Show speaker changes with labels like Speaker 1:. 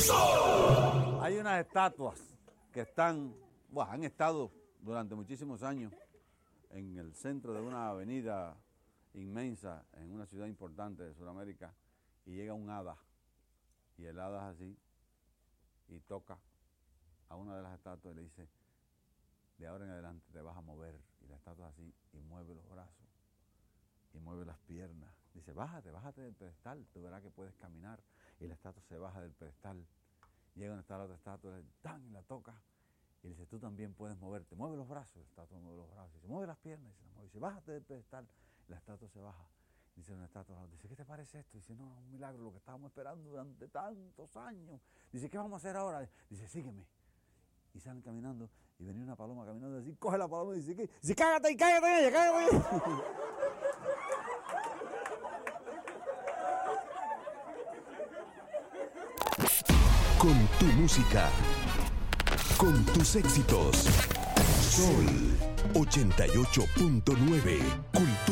Speaker 1: Hay unas estatuas que han estado durante muchísimos años en el centro de una avenida inmensa, en una ciudad importante de Sudamérica, y llega un hada, y el hada es así, y toca a una de las estatuas y le dice, de ahora en adelante te vas a mover, y la estatua es así, y mueve los brazos, y mueve las piernas, dice, bájate del pedestal, tú verás que puedes caminar, y la estatua se baja del pedestal, llega donde está la otra estatua, y la toca, y le dice, tú también puedes moverte, mueve los brazos, la estatua mueve los brazos, dice, mueve las piernas, y se las mueve, dice, bájate del pedestal, la estatua se baja, dice una estatua, dice, ¿qué te parece esto? Dice, no, es un milagro, lo que estábamos esperando durante tantos años, dice, ¿qué vamos a hacer ahora? Dice, sígueme, y salen caminando, y venía una paloma caminando así, coge la paloma y dice, ¿qué? Dice, cágate en ella, cágate en ella.
Speaker 2: Con tu música, con tus éxitos. Sol 88.9.